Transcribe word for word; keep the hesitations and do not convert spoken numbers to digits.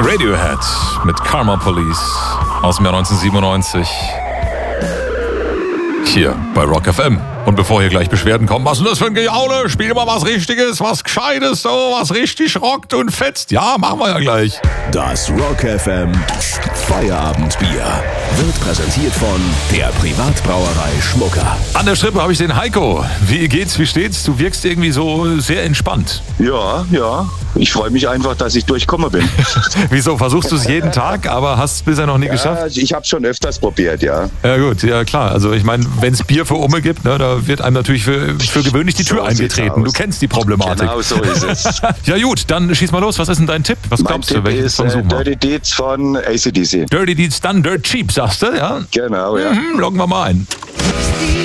Radiohead mit Karma Police aus dem Jahr neunzehnhundertsiebenundneunzig. Hier bei Rock F M. Und bevor hier gleich Beschwerden kommen, was ist denn das für ein Gejaule? Spiel mal was Richtiges, was Gescheites, so was richtig rockt und fetzt. Ja, machen wir ja gleich. Das Rock F M Feierabendbier wird präsentiert von der Privatbrauerei Schmucker. An der Strippe habe ich den Heiko. Wie geht's, wie steht's? Du wirkst irgendwie so sehr entspannt. Ja, ja. Ich freue mich einfach, dass ich durchgekommen bin. Wieso? Versuchst du es jeden Tag, aber hast es bisher noch nie Ja, geschafft? ich habe es schon öfters probiert, ja. Ja gut, ja klar. Also ich meine, wenn es Bier für Umme gibt, ne, da wird einem natürlich für, für gewöhnlich die Tür So sieht's eingetreten. Du aus. kennst die Problematik. Genau so ist es. Ja gut, dann schieß mal los. Was ist denn dein Tipp? Was Mein glaubst du? Tipp Welchen ist Song äh, suchen wir? Dirty Deeds von A C D C. Dirty Deeds Done Dirt Cheap, sagst du? Ja? Genau, ja. Mhm, loggen wir mal ein.